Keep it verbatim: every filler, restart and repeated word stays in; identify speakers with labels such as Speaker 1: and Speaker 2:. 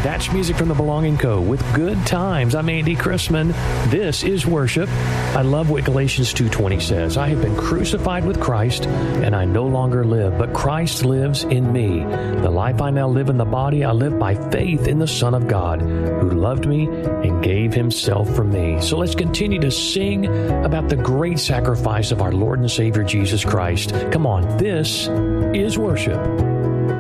Speaker 1: That's music from the Belonging Co. with Good Times. I'm Andy Chrisman. This is worship. I love what Galatians two twenty says. I have been crucified with Christ, and I no longer live, but Christ lives in me. The life I now live in the body, I live by faith in the Son of God, who loved me and gave himself for me. So let's continue to sing about the great sacrifice of our Lord and Savior Jesus Christ. Come on, this is worship.